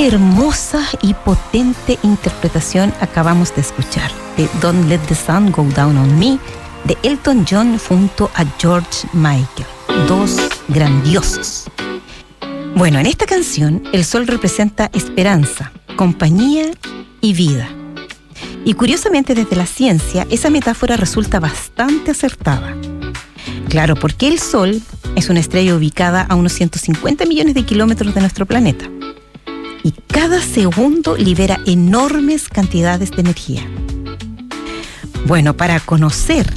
Qué hermosa y potente interpretación acabamos de escuchar de Don't Let the Sun Go Down on Me de Elton John junto a George Michael. Dos grandiosos. Bueno, en esta canción el sol representa esperanza, compañía y vida. Y curiosamente desde la ciencia esa metáfora resulta bastante acertada. Claro, porque el sol es una estrella ubicada a unos 150 millones de kilómetros de nuestro planeta. Y cada segundo libera enormes cantidades de energía. Bueno, para conocer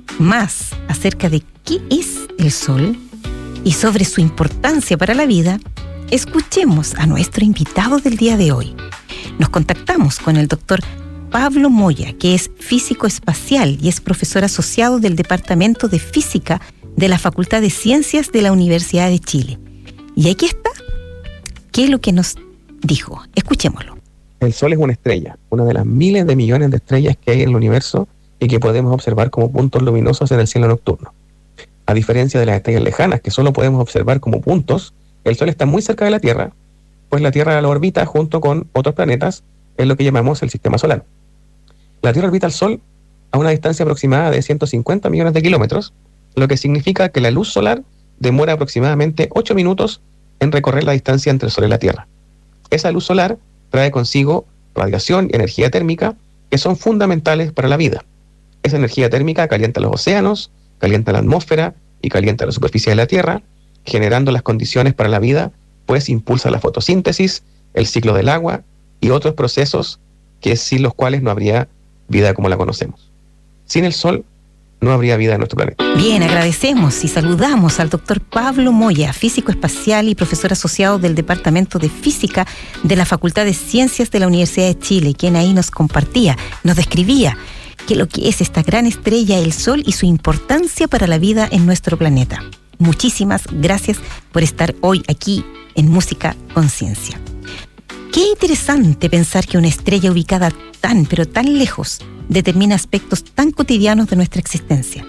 más acerca de qué es el sol y sobre su importancia para la vida, escuchemos a nuestro invitado del día de hoy. Nos contactamos con el doctor Pablo Moya, que es físico espacial y es profesor asociado del Departamento de Física de la Facultad de Ciencias de la Universidad de Chile. Y aquí está. ¿Qué es lo que nos dijo? Escuchémoslo. El Sol es una estrella, una de las miles de millones de estrellas que hay en el universo y que podemos observar como puntos luminosos en el cielo nocturno. A diferencia de las estrellas lejanas, que solo podemos observar como puntos, el Sol está muy cerca de la Tierra, pues la Tierra lo orbita junto con otros planetas en lo que llamamos el Sistema Solar. La Tierra orbita al Sol a una distancia aproximada de 150 millones de kilómetros, lo que significa que la luz solar demora aproximadamente 8 minutos en recorrer la distancia entre el Sol y la Tierra. Esa luz solar trae consigo radiación y energía térmica que son fundamentales para la vida. Esa energía térmica calienta los océanos, calienta la atmósfera y calienta la superficie de la Tierra, generando las condiciones para la vida, pues impulsa la fotosíntesis, el ciclo del agua y otros procesos que sin los cuales no habría vida como la conocemos. Sin el Sol no habría vida en nuestro planeta. Bien, agradecemos y saludamos al doctor Pablo Moya, físico espacial y profesor asociado del Departamento de Física de la Facultad de Ciencias de la Universidad de Chile, quien ahí nos compartía, nos describía que lo que es esta gran estrella, el Sol, y su importancia para la vida en nuestro planeta. Muchísimas gracias por estar hoy aquí en Música Conciencia. Qué interesante pensar que una estrella ubicada tan, pero tan lejos determina aspectos tan cotidianos de nuestra existencia.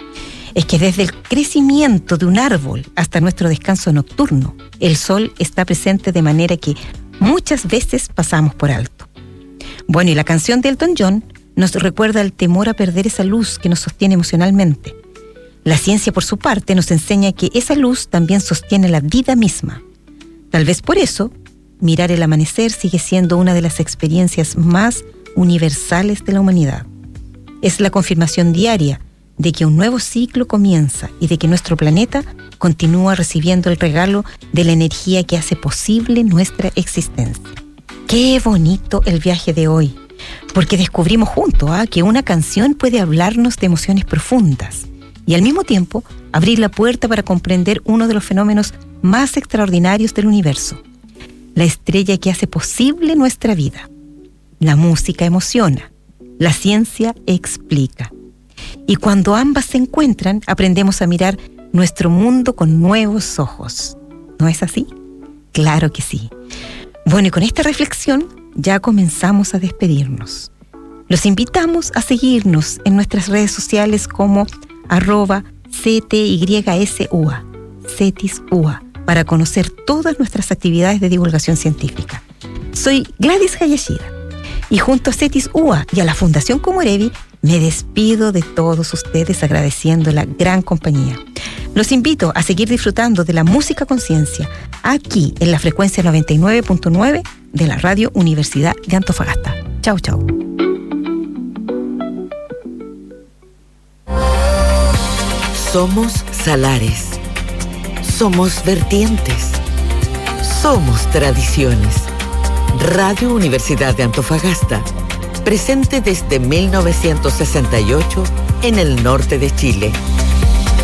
Es que desde el crecimiento de un árbol hasta nuestro descanso nocturno, el sol está presente de manera que muchas veces pasamos por alto. Bueno, y la canción de Elton John nos recuerda el temor a perder esa luz que nos sostiene emocionalmente. La ciencia, por su parte, nos enseña que esa luz también sostiene la vida misma. Tal vez por eso, mirar el amanecer sigue siendo una de las experiencias más universales de la humanidad. Es la confirmación diaria de que un nuevo ciclo comienza y de que nuestro planeta continúa recibiendo el regalo de la energía que hace posible nuestra existencia. Qué bonito el viaje de hoy, porque descubrimos juntos que una canción puede hablarnos de emociones profundas y al mismo tiempo abrir la puerta para comprender uno de los fenómenos más extraordinarios del universo, la estrella que hace posible nuestra vida. La música emociona, la ciencia explica. Y cuando ambas se encuentran, aprendemos a mirar nuestro mundo con nuevos ojos. ¿No es así? Claro que sí. Bueno, y con esta reflexión ya comenzamos a despedirnos. Los invitamos a seguirnos en nuestras redes sociales como @CTYSUA, CETISUA, para conocer todas nuestras actividades de divulgación científica. Soy Gladys Hayashida. Y junto a CETIS UA y a la Fundación Comorevi, me despido de todos ustedes agradeciendo la gran compañía. Los invito a seguir disfrutando de la música conciencia aquí en la frecuencia 99.9 de la Radio Universidad de Antofagasta. Chau, chau. Somos salares. Somos vertientes. Somos tradiciones. Radio Universidad de Antofagasta, presente desde 1968 en el norte de Chile.